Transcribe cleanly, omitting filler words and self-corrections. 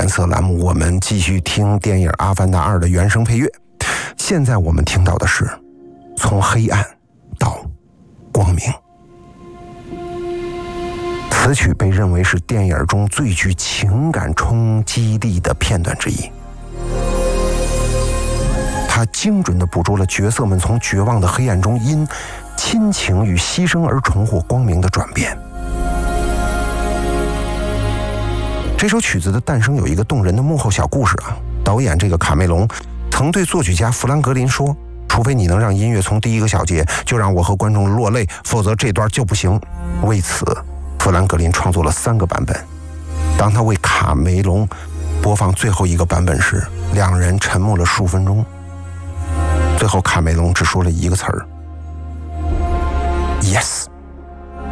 颜色栏目，我们继续听电影《阿凡达2》的原声配乐。现在我们听到的是从黑暗到光明。此曲被认为是电影中最具情感冲击力的片段之一。它精准地捕捉了角色们从绝望的黑暗中因亲情与牺牲而重获光明的转变。这首曲子的诞生有一个动人的幕后小故事啊。导演这个卡梅隆曾对作曲家富兰格林说，除非你能让音乐从第一个小节就让我和观众落泪，否则这段就不行。为此富兰格林创作了3个版本。当他为卡梅隆播放最后一个版本时，两人沉默了数分钟，最后卡梅隆只说了一个词儿 ：Yes。